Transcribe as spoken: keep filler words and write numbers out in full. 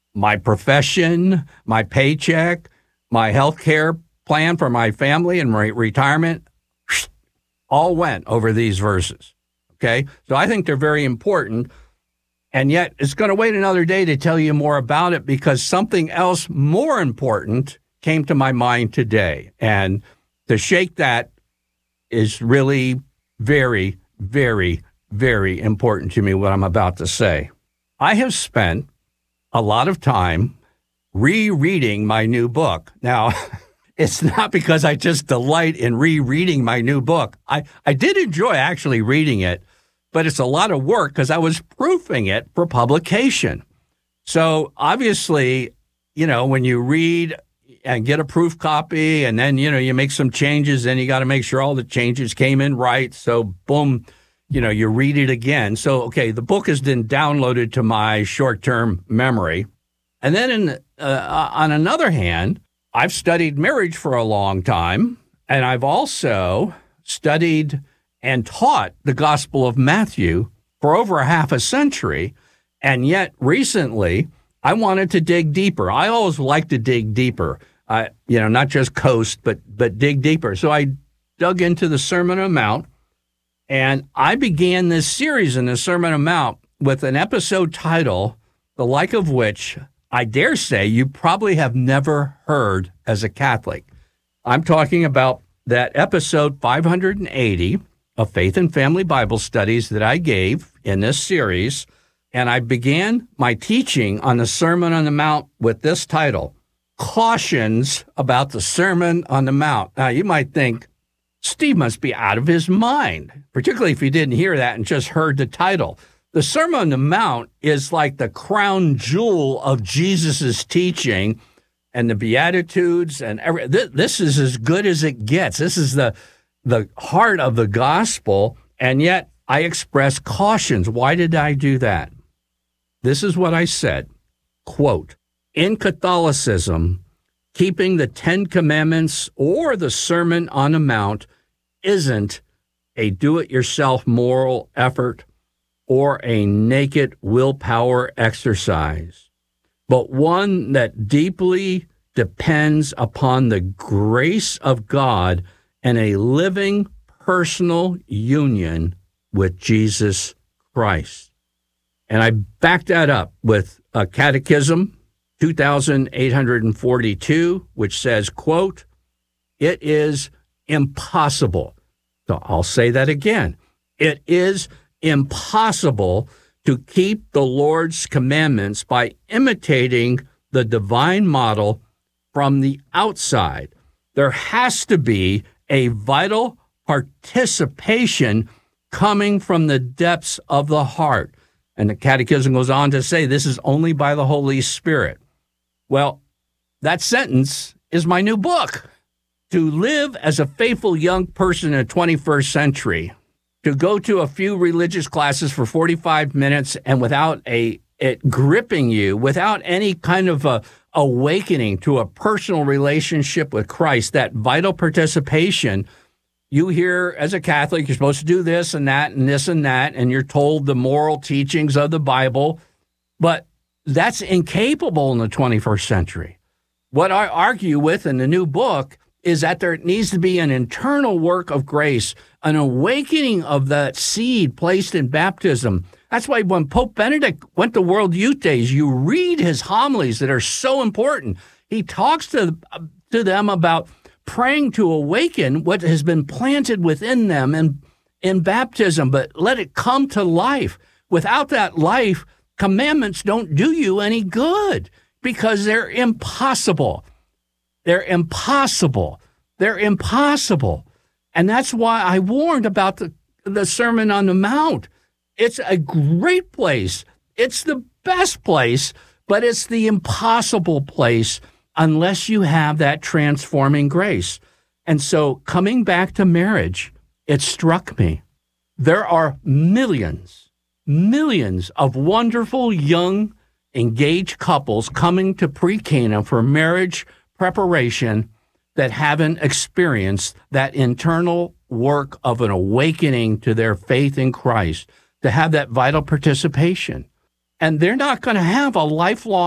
my profession, my paycheck, my health care plan for my family and my retirement, all went over these verses. Okay? So I think they're very important. And yet it's going to wait another day to tell you more about it because something else more important came to my mind today. And to shake that is really very, very, very important to me, what I'm about to say. I have spent a lot of time rereading my new book. Now, it's not because I just delight in rereading my new book. I, I did enjoy actually reading it, but it's a lot of work because I was proofing it for publication. So obviously, you know, when you read and get a proof copy and then, you know, you make some changes, then you got to make sure all the changes came in right. So boom, you know, you read it again. So, okay, the book has been downloaded to my short-term memory. And then in, uh, on another hand, I've studied marriage for a long time, and I've also studied and taught the Gospel of Matthew for over a half a century. And yet recently, I wanted to dig deeper. I always like to dig deeper, uh, you know, not just coast, but but dig deeper. So I dug into the Sermon on the Mount, and I began this series in the Sermon on the Mount with an episode title, the like of which I dare say you probably have never heard as a Catholic. I'm talking about that episode five hundred eighty of Faith and Family Bible Studies that I gave in this series, and I began my teaching on the Sermon on the Mount with this title, Cautions About the Sermon on the Mount. Now, you might think, Steve must be out of his mind, particularly if you didn't hear that and just heard the title. The Sermon on the Mount is like the crown jewel of Jesus's teaching and the Beatitudes, and every, th- this is as good as it gets. This is the the heart of the gospel, and yet I express cautions. Why did I do that? This is what I said, quote, in Catholicism, keeping the Ten Commandments or the Sermon on the Mount isn't a do-it-yourself moral effort or a naked willpower exercise, but one that deeply depends upon the grace of God and a living personal union with Jesus Christ. And I back that up with a Catechism, two thousand eight hundred forty-two, which says, quote, it is impossible. So I'll say that again. It is impossible to keep the Lord's commandments by imitating the divine model from the outside. There has to be a vital participation coming from the depths of the heart. And the Catechism goes on to say this is only by the Holy Spirit. Well, that sentence is my new book. To live as a faithful young person in the twenty-first century, to go to a few religious classes for forty-five minutes and without a it gripping you, without any kind of a awakening to a personal relationship with Christ, that vital participation. You hear as a Catholic, you're supposed to do this and that and this and that, and you're told the moral teachings of the Bible, but that's incapable in the twenty-first century. What I argue with in the new book is that there needs to be an internal work of grace, an awakening of that seed placed in baptism. That's why when Pope Benedict went to World Youth Days, you read his homilies that are so important. He talks to, to them about praying to awaken what has been planted within them in, in baptism, but let it come to life. Without that life, commandments don't do you any good because they're impossible. They're impossible. They're impossible. And that's why I warned about the, the Sermon on the Mount. It's a great place. It's the best place, but it's the impossible place unless you have that transforming grace. And so coming back to marriage, it struck me. There are millions, millions of wonderful young engaged couples coming to pre-Cana for marriage preparation that haven't experienced that internal work of an awakening to their faith in Christ, to have that vital participation. And they're not going to have a lifelong